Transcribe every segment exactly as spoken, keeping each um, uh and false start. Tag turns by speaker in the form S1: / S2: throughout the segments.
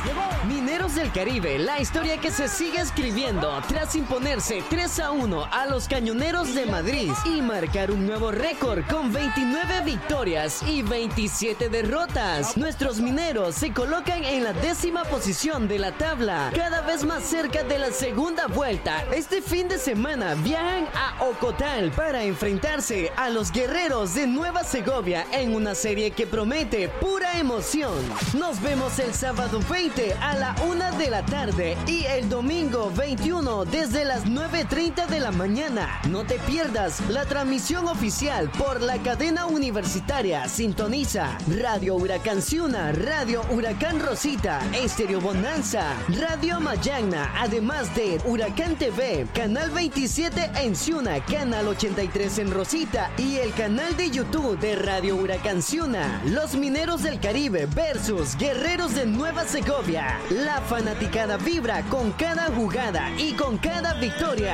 S1: Mineros del Caribe, la historia que se sigue escribiendo tras imponerse tres a uno a los Cañoneros de Madrid y marcar un nuevo récord con veintinueve victorias y veintisiete derrotas. Nuestros mineros se colocan en la décima posición de la tabla, cada vez más cerca de la segunda vuelta. Este fin de semana viajan a Ocotal para enfrentarse a los Guerreros de Nueva Segovia en una serie que promete pura emoción. Nos vemos el sábado veinte a la una de la tarde y el domingo veintiuno desde las nueve treinta de la mañana. No te pierdas la transmisión oficial por la cadena universitaria. Sintoniza Radio Huracán Ciuna, Radio Huracán Rosita, Estéreo Bonanza, Radio Mayagna, además de Huracán T V, Canal veintisiete en Ciuna, Canal ochenta y tres en Rosita y el canal de YouTube de Radio Huracán Ciuna. Los Mineros del Caribe versus Guerreros de Nueva Segovia. La fanaticada vibra con cada jugada y con cada victoria.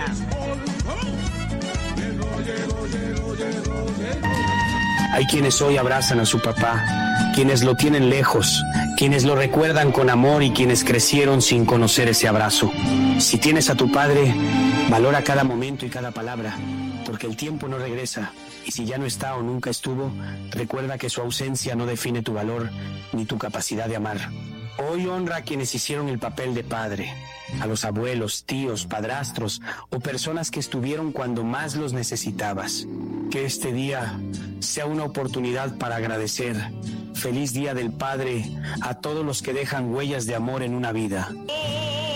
S2: Hay quienes hoy abrazan a su papá, quienes lo tienen lejos, quienes lo recuerdan con amor y quienes crecieron sin conocer ese abrazo. Si tienes a tu padre, valora cada momento y cada palabra, porque el tiempo no regresa. Y si ya no está o nunca estuvo, recuerda que su ausencia no define tu valor ni tu capacidad de amar. Hoy honra a quienes hicieron el papel de padre, a los abuelos, tíos, padrastros o personas que estuvieron cuando más los necesitabas. Que este día sea una oportunidad para agradecer. Feliz Día del Padre a todos los que dejan huellas de amor en una vida.